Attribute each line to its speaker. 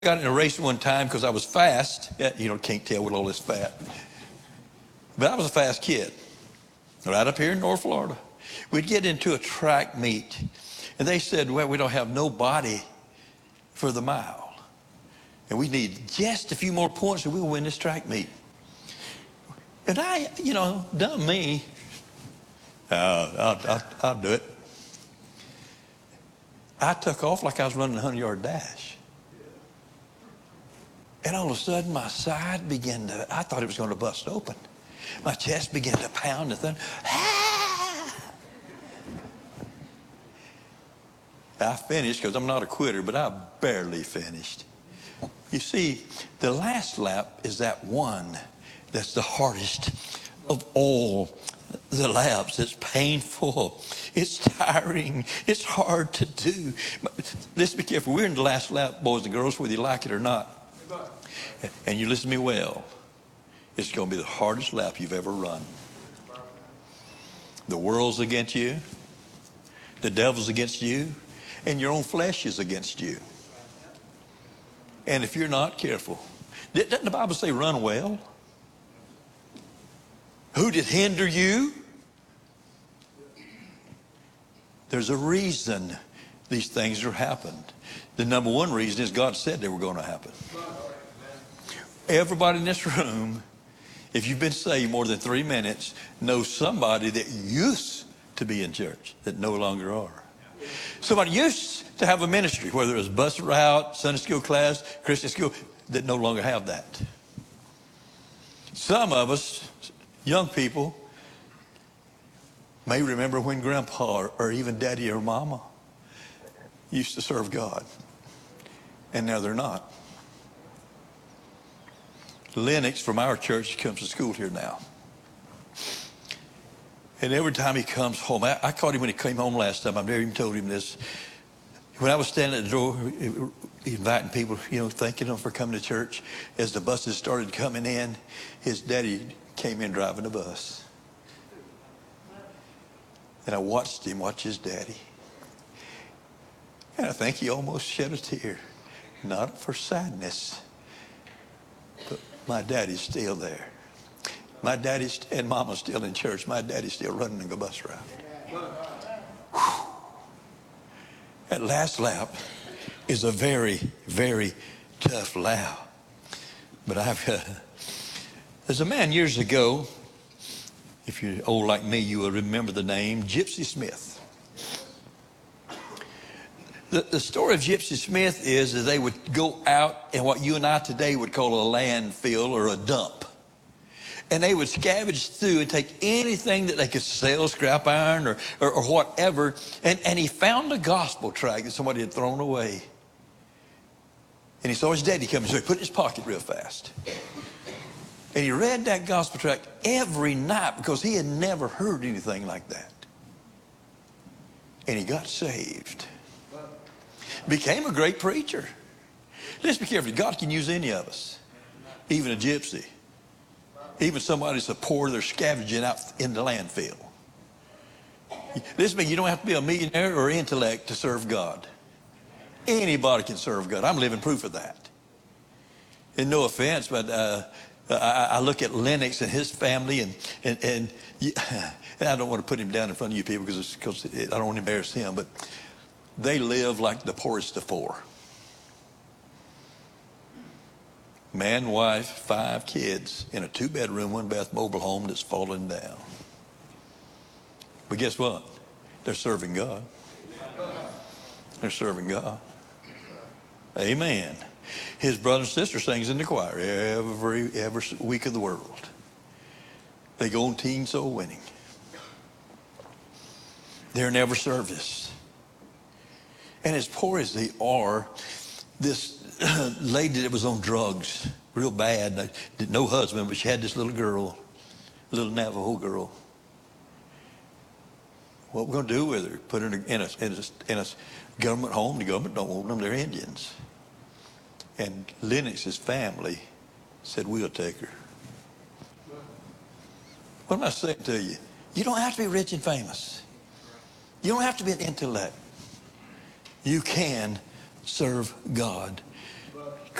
Speaker 1: got in a race one time because I was fast. Yeah, can't tell with all this fat. But I was a fast kid, right up here in North Florida. We'd get into a track meet, and they said, well, we don't have nobody for the mile. And we need just a few more points and we'll win this track meet. And I, dumb me, I'll do it. I took off like I was running a 100-yard dash. And all of a sudden, my side began to, I thought it was going to bust open. My chest began to pound and thunder. Ah! I finished because I'm not a quitter, but I barely finished. You see, the last lap is that one that's the hardest of all the laps. It's painful. It's tiring. It's hard to do. But let's be careful. We're in the last lap, boys and girls, whether you like it or not. And you listen to me well. It's going to be the hardest lap you've ever run. The world's against you. The devil's against you. And your own flesh is against you. And if you're not careful, doesn't the Bible say run well? Who did hinder you? There's a reason these things are happened. The number one reason is God said they were going to happen. Everybody in this room, if you've been saved more than 3 minutes, knows somebody that used to be in church that no longer are. Somebody used to have a ministry, whether it was bus route, Sunday school class, Christian school, that no longer have that. Some of us, young people, may remember when grandpa or even daddy or mama used to serve God, and now they're not. Lennox from our church comes to school here now. And every time he comes home, I caught him when he came home last time. I've never even told him this. When I was standing at the door inviting people, thanking them for coming to church, as the buses started coming in, his daddy came in driving the bus. And I watched him watch his daddy. And I think he almost shed a tear. Not for sadness, but my daddy's still there. My daddy's and mama's still in church. My daddy's still running the bus route. Whew. That last lap is a very, very tough lap. But there's a man years ago, if you're old like me, you will remember the name, Gypsy Smith. The story of Gypsy Smith is that they would go out in what you and I today would call a landfill or a dump. And they would scavenge through and take anything that they could sell, scrap iron or whatever. And he found a gospel tract that somebody had thrown away. And he saw his daddy come, so he put it in his pocket real fast. And he read that gospel tract every night because he had never heard anything like that. And he got saved. Became a great preacher. Let's be careful. God can use any of us, even a gypsy. Even somebody that's poor, they're scavenging out in the landfill. Listen, you don't have to be a millionaire or intellect to serve God. Anybody can serve God. I'm living proof of that. And no offense, but I look at Lennox and his family, and I don't want to put him down in front of you people because I don't want to embarrass him, but they live like the poorest of poor. Man, wife, 5 kids in a 2-bedroom, 1-bath mobile home that's fallen down. But guess what? They're serving God. They're serving God. Amen. His brother and sister sings in the choir every week of the world. They go on teen soul winning. They're in every service. And as poor as they are, this lady that was on drugs, real bad, no husband, but she had this little girl, little Navajo girl. What we're going to do with her? Put her in a government home. The government don't want them. They're Indians. And Lennox's family said, we'll take her. What am I saying to you? You don't have to be rich and famous. You don't have to be an intellect. You can serve God